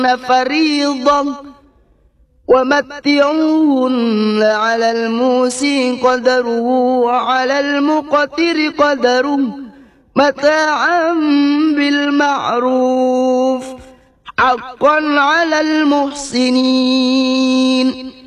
فريضة ومتعوهن على الموسع قدره وعلى المقتر قدره متاعا بالمعروف حقا على المحسنين.